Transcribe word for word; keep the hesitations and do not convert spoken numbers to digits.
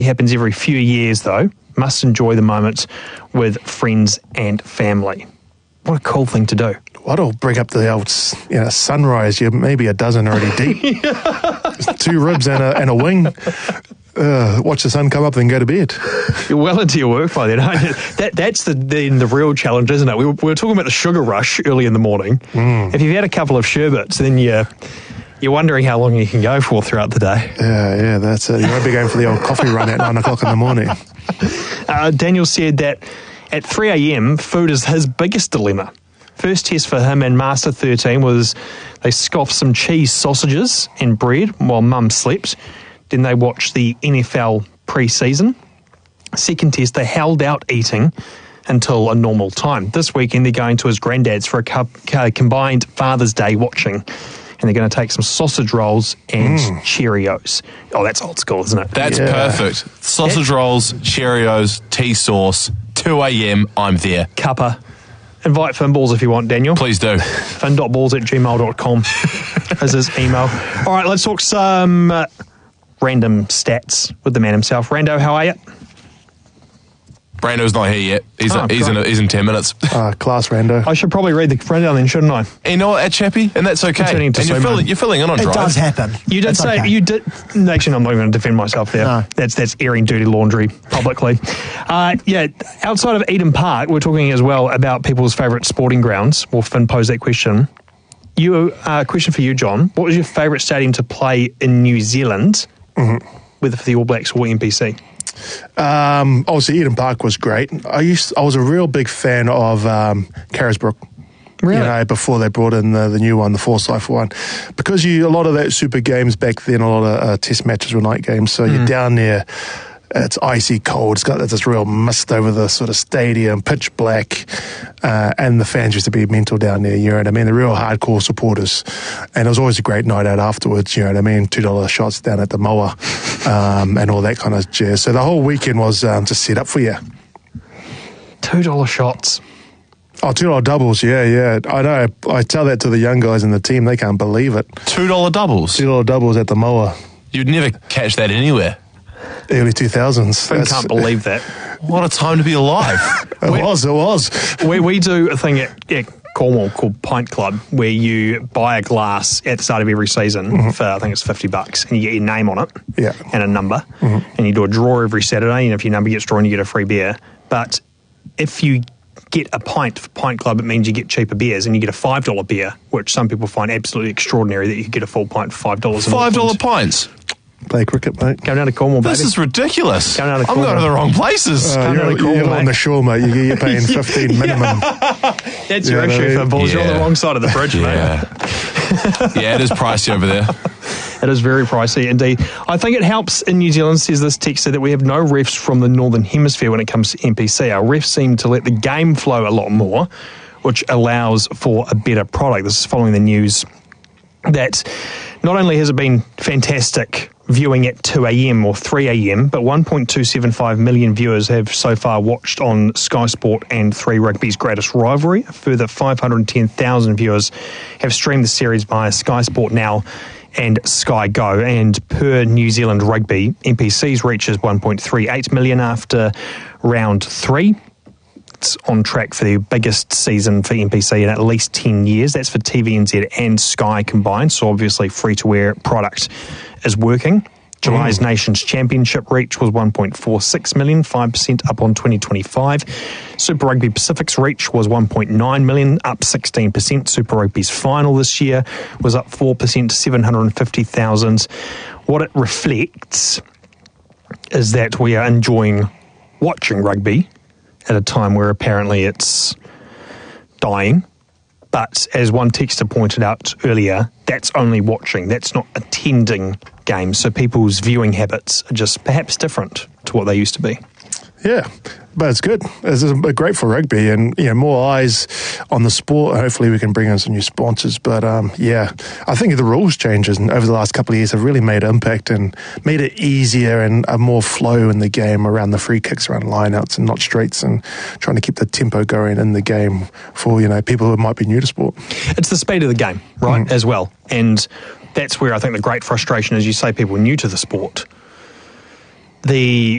It happens every few years, though. Must enjoy the moment with friends and family. What a cool thing to do. What'll bring up the old, you know, sunrise? You're maybe a dozen already deep. Two ribs and a, and a wing. Uh, watch the sun come up, then go to bed. You're well into your work by then, aren't you? That, that's the, the the real challenge, isn't it? We were, we were talking about the sugar rush early in the morning. Mm. If you've had a couple of sherbets, then you're, you're wondering how long you can go for throughout the day. Yeah, yeah, that's it. You won't be going for the old coffee run at nine o'clock in the morning. Uh, Daniel said that at three a.m, food is his biggest dilemma. First test for him and Master thirteen was they scoffed some cheese sausages and bread while Mum slept. Then they watched the N F L pre-season. Second test, they held out eating until a normal time. This weekend, they're going to his granddad's for a co- co- combined Father's Day watching. And they're going to take some sausage rolls and mm. Cheerios. Oh, that's old school, isn't it? That's yeah. perfect. Sausage that, rolls, Cheerios, tea sauce, two a.m, I'm there. Cuppa. Invite Finballs if you want, Daniel. Please do. fin dot balls at gmail dot com is his email. All right, let's talk some uh, random stats with the man himself. Rando, how are you? Brando's not here yet. He's, oh, a, he's, in, a, he's in ten minutes. Uh, class, Rando. I should probably read the rundown then, shouldn't I? You know what, Chappy? And that's okay. And you're filling, you're filling in on it drive. It does happen. You did it's say, okay. you did, actually, I'm not going to defend myself there. No. That's that's airing dirty laundry publicly. uh, yeah, outside of Eden Park, we're talking as well about people's favourite sporting grounds. Well, Finn posed that question. You, uh, question for you, John. What was your favourite stadium to play in New Zealand, mm-hmm. whether for the All Blacks or N P C? Um, obviously, Eden Park was great. I used, I was a real big fan of um, Carisbrook. Really? You know, before they brought in the, the new one, the Forsyth one, because you a lot of that super games back then, a lot of uh, test matches were night games. So mm. you're down there. It's icy cold. It's got this real mist over the sort of stadium, pitch black, uh, and the fans used to be mental down there. You know what I mean? The real hardcore supporters, and it was always a great night out afterwards. You know what I mean? Two dollar shots down at the Moa, um, and all that kind of jazz. So the whole weekend was um, just set up for you. Two dollar shots. Oh, two dollar doubles. Yeah, yeah. I know. I tell that to the young guys in the team. They can't believe it. Two dollar doubles. Two dollar doubles at the Moa. You'd never catch that anywhere. Early two thousands. I can't believe that. What a time to be alive. it we, was, it was. we, we do a thing at, at Cornwall called Pint Club where you buy a glass at the start of every season mm-hmm. for, I think it's fifty bucks, and you get your name on it yeah. and a number, mm-hmm. and you do a draw every Saturday, and if your number gets drawn, you get a free beer. But if you get a pint for Pint Club, it means you get cheaper beers, and you get a five dollar beer, which some people find absolutely extraordinary that you could get a full pint for five dollars. five dollar pints? Play cricket, mate. Going down to Cornwall, baby. This is ridiculous. Going down to I'm Cornwall. going to the wrong places. Uh, you're Cornwall, you're mate. on the shore, mate. You, you're paying fifteen minimum. That's you your issue, for balls. Yeah. You're on the wrong side of the bridge, yeah. mate. Yeah, it is pricey over there. It is very pricey indeed. I think it helps in New Zealand, says this texter, that we have no refs from the Northern Hemisphere when it comes to N P C. Our refs seem to let the game flow a lot more, which allows for a better product. This is following the news that not only has it been fantastic viewing at two a.m. or three a.m, but one point two seven five million viewers have so far watched on Sky Sport and Three Rugby's Greatest Rivalry. A further five hundred ten thousand viewers have streamed the series via Sky Sport Now and Sky Go. And per New Zealand Rugby, N P C's reach is one point three eight million after round three. It's on track for the biggest season for N P C in at least ten years. That's for T V N Z and Sky combined, so obviously free-to-air product is working. July's mm. Nations Championship reach was one point four six million, five percent up on twenty twenty-five. Super Rugby Pacific's reach was one point nine million, up sixteen percent. Super Rugby's final this year was up four percent to seven hundred fifty thousand. What it reflects is that we are enjoying watching rugby at a time where apparently it's dying. But as one texter pointed out earlier, that's only watching. That's not attending games. So people's viewing habits are just perhaps different to what they used to be. Yeah, but it's good. It's great for rugby, and you know, more eyes on the sport. Hopefully, we can bring in some new sponsors. But um, yeah, I think the rules changes over the last couple of years have really made an impact and made it easier and a more flow in the game around the free kicks, around lineouts and not straights, and trying to keep the tempo going in the game for you know people who might be new to sport. It's the speed of the game, right, mm. as well, and that's where I think the great frustration is. You say people new to the sport. The